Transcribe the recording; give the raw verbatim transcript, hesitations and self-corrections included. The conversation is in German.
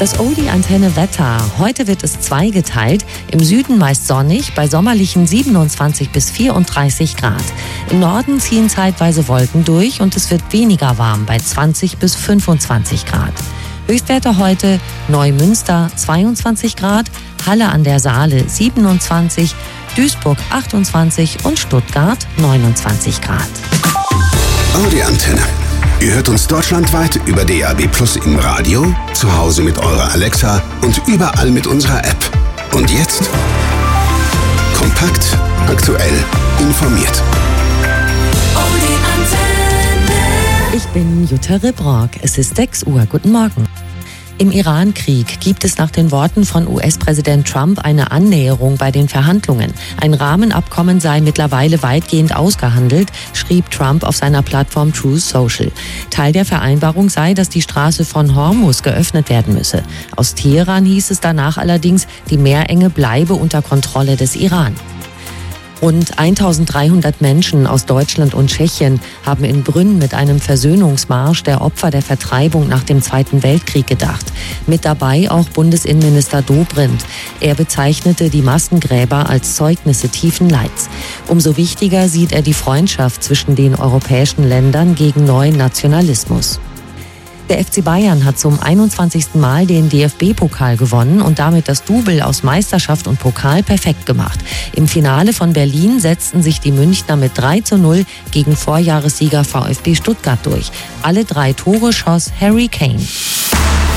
Das Oldie Antenne Wetter. Heute wird es zweigeteilt. Im Süden meist sonnig, bei sommerlichen siebenundzwanzig bis vierunddreißig Grad. Im Norden ziehen zeitweise Wolken durch und es wird weniger warm bei zwanzig bis fünfundzwanzig Grad. Höchstwerte heute: Neumünster zweiundzwanzig Grad, Halle an der Saale siebenundzwanzig, Duisburg achtundzwanzig und Stuttgart neunundzwanzig Grad. Audi Antenne. Ihr hört uns deutschlandweit über D A B Plus im Radio, zu Hause mit eurer Alexa und überall mit unserer App. Und jetzt kompakt, aktuell, informiert. Audi Antenne. Ich bin Jutta Ribrock. Es ist sechs Uhr. Guten Morgen. Im Iran-Krieg gibt es nach den Worten von U S-Präsident Trump eine Annäherung bei den Verhandlungen. Ein Rahmenabkommen sei mittlerweile weitgehend ausgehandelt, schrieb Trump auf seiner Plattform Truth Social. Teil der Vereinbarung sei, dass die Straße von Hormuz geöffnet werden müsse. Aus Teheran hieß es danach allerdings, die Meerenge bleibe unter Kontrolle des Iran. Rund eintausenddreihundert Menschen aus Deutschland und Tschechien haben in Brünn mit einem Versöhnungsmarsch der Opfer der Vertreibung nach dem Zweiten Weltkrieg gedacht. Mit dabei auch Bundesinnenminister Dobrindt. Er bezeichnete die Massengräber als Zeugnisse tiefen Leids. Umso wichtiger sieht er die Freundschaft zwischen den europäischen Ländern gegen neuen Nationalismus. Der F C Bayern hat zum einundzwanzigsten Mal den D F B-Pokal gewonnen und damit das Double aus Meisterschaft und Pokal perfekt gemacht. Im Finale von Berlin setzten sich die Münchner mit drei zu null gegen Vorjahressieger VfB Stuttgart durch. Alle drei Tore schoss Harry Kane.